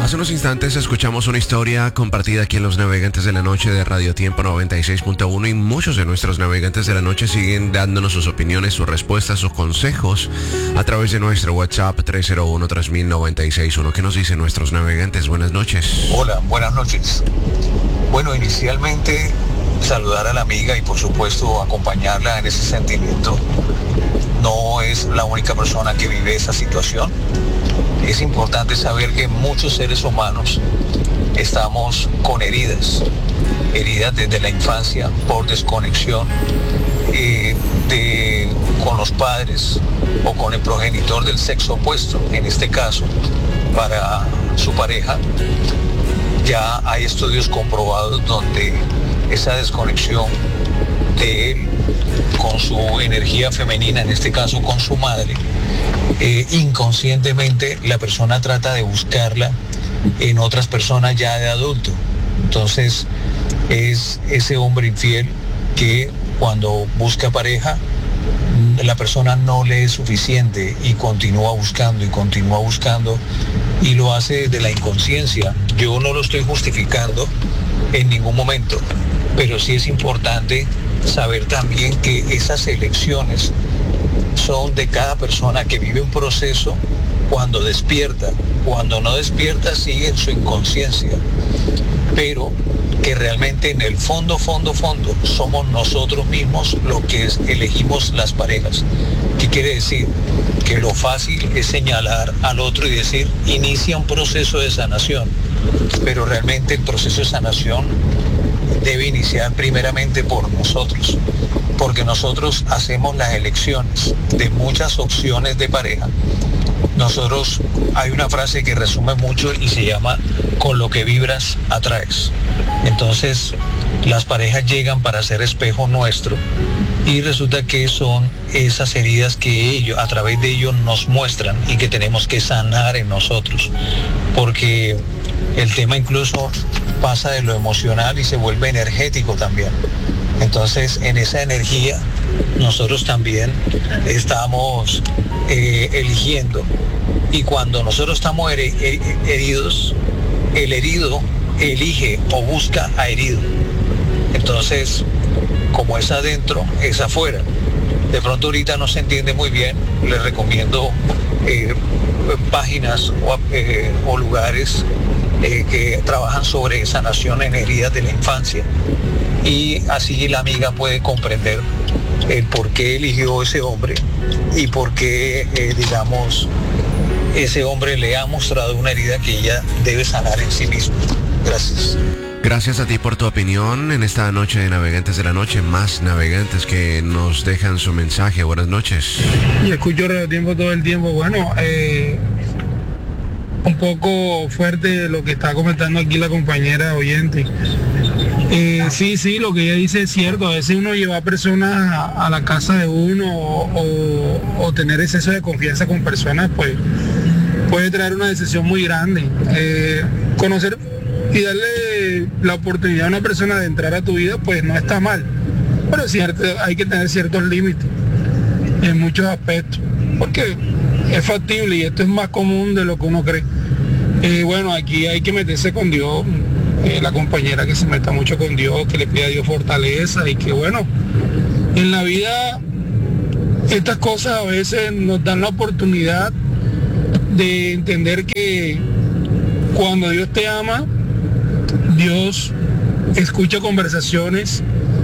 Hace unos instantes escuchamos una historia compartida aquí en Los Navegantes de la Noche de Radio Tiempo 96.1 y muchos de nuestros navegantes de la noche siguen dándonos sus opiniones, sus respuestas, sus consejos a través de nuestro WhatsApp 301-3096.1. ¿Qué nos dicen nuestros navegantes? Buenas noches. Hola, buenas noches. Bueno, inicialmente saludar a la amiga y por supuesto acompañarla en ese sentimiento. No es la única persona que vive esa situación. Es importante saber que muchos seres humanos estamos con heridas desde la infancia por desconexión con los padres o con el progenitor del sexo opuesto, en este caso, para su pareja. Ya hay estudios comprobados donde esa desconexión de él con su energía femenina, en este caso con su madre, inconscientemente la persona trata de buscarla en otras personas ya de adulto. Entonces es ese hombre infiel que cuando busca pareja, la persona no le es suficiente y continúa buscando y lo hace desde la inconsciencia. Yo no lo estoy justificando en ningún momento, pero sí es importante saber también que esas elecciones son de cada persona que vive un proceso cuando despierta. Cuando no despierta sigue en su inconsciencia, pero que realmente en el fondo somos nosotros mismos los que elegimos las parejas. ¿Qué quiere decir? Que lo fácil es señalar al otro y decir, inicia un proceso de sanación, pero realmente el proceso de sanación debe iniciar primeramente por nosotros, porque nosotros hacemos las elecciones de muchas opciones de pareja. Nosotros, hay una frase que resume mucho y se llama, con lo que vibras, atraes. Entonces, las parejas llegan para ser espejo nuestro y resulta que son esas heridas que ellos, a través de ellos, nos muestran y que tenemos que sanar en nosotros, porque el tema incluso pasa de lo emocional y se vuelve energético también. Entonces, en esa energía nosotros también estamos eligiendo, y cuando nosotros estamos heridos, el herido elige o busca a herido. Entonces, como es adentro, es afuera. De pronto ahorita no se entiende muy bien, les recomiendo páginas o lugares que trabajan sobre sanación en heridas de la infancia, y así la amiga puede comprender el por qué eligió ese hombre y por qué, digamos, ese hombre le ha mostrado una herida que ella debe sanar en sí misma. Gracias. Gracias a ti por tu opinión en esta noche de Navegantes de la Noche. Más navegantes que nos dejan su mensaje. Buenas noches. Y escucho Radio Tiempo todo el tiempo. Bueno, un poco fuerte lo que está comentando aquí la compañera oyente. Sí, lo que ella dice es cierto. A veces uno lleva a personas a la casa de uno o tener exceso de confianza con personas, pues puede traer una decisión muy grande. Conocer y darle la oportunidad a una persona de entrar a tu vida, pues no está mal, pero es cierto, hay que tener ciertos límites en muchos aspectos, porque es factible y esto es más común de lo que uno cree. Bueno, aquí hay que meterse con Dios, la compañera que se meta mucho con Dios, que le pida a Dios fortaleza, y que bueno, en la vida estas cosas a veces nos dan la oportunidad de entender que cuando Dios te ama, Dios escucha conversaciones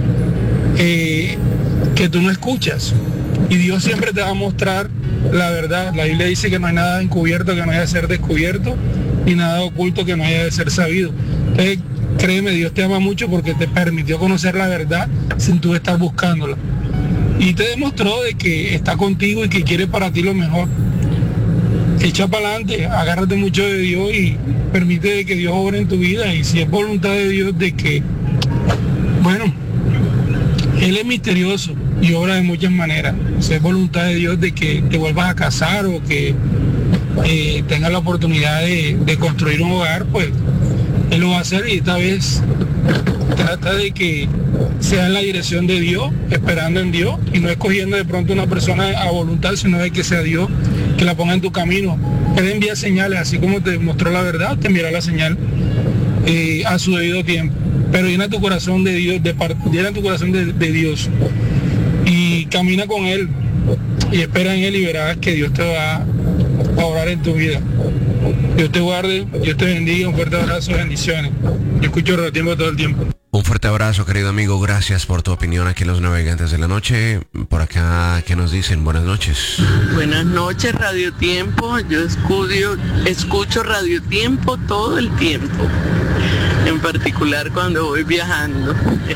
que tú no escuchas, y Dios siempre te va a mostrar la verdad. La Biblia dice que no hay nada encubierto que no haya de ser descubierto, ni nada oculto que no haya de ser sabido. Entonces, créeme, Dios te ama mucho porque te permitió conocer la verdad sin tú estar buscándola, y te demostró de que está contigo y que quiere para ti lo mejor. Echa para adelante, agárrate mucho de Dios y permite que Dios obre en tu vida. Y si es voluntad de Dios de que, bueno, Él es misterioso y obra de muchas maneras. Si es voluntad de Dios de que te vuelvas a casar o que tengas la oportunidad de construir un hogar, pues Él lo va a hacer, y esta vez trata de que sea en la dirección de Dios, esperando en Dios, y no escogiendo de pronto una persona a voluntad, sino de que sea Dios que la ponga en tu camino. Él envía señales, así como te mostró la verdad, te enviará la señal a su debido tiempo. Pero llena tu corazón de Dios, llena tu corazón de Dios y camina con Él y espera en Él y verás que Dios te va a orar en tu vida. Dios te guarde, Dios te bendiga, un fuerte abrazo, bendiciones. Yo escucho Radio Tiempo todo el tiempo. Un fuerte abrazo, querido amigo, gracias por tu opinión aquí en Los Navegantes de la Noche. Por acá, ¿qué nos dicen? Buenas noches. Buenas noches, Radio Tiempo. Yo escucho Radio Tiempo todo el tiempo, en particular cuando voy viajando.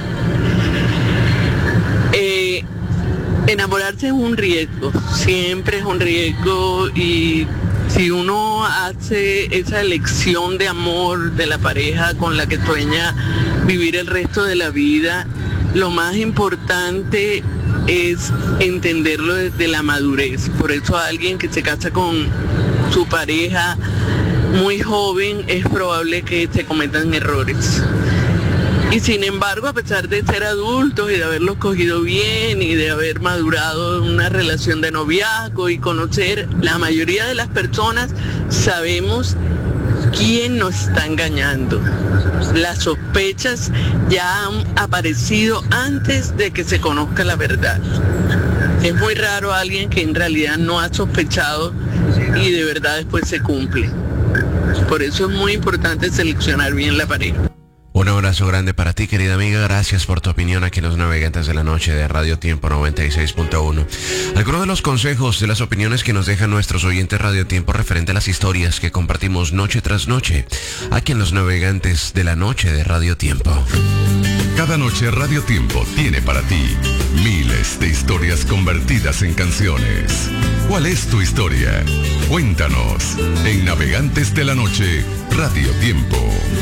Enamorarse es un riesgo, siempre es un riesgo, y si uno hace esa elección de amor de la pareja con la que sueña vivir el resto de la vida, lo más importante es entenderlo desde la madurez. Por eso alguien que se casa con su pareja muy joven es probable que se cometan errores. Y sin embargo, a pesar de ser adultos y de haberlos cogido bien y de haber madurado en una relación de noviazgo y conocer, la mayoría de las personas sabemos quién nos está engañando. Las sospechas ya han aparecido antes de que se conozca la verdad. Es muy raro alguien que en realidad no ha sospechado y de verdad después se cumple. Por eso es muy importante seleccionar bien la pareja. Un abrazo grande para ti, querida amiga. Gracias por tu opinión aquí en Los Navegantes de la Noche de Radio Tiempo 96.1. Algunos de los consejos de las opiniones que nos dejan nuestros oyentes Radio Tiempo referente a las historias que compartimos noche tras noche aquí en Los Navegantes de la Noche de Radio Tiempo. Cada noche Radio Tiempo tiene para ti miles de historias convertidas en canciones. ¿Cuál es tu historia? Cuéntanos en Navegantes de la Noche Radio Tiempo.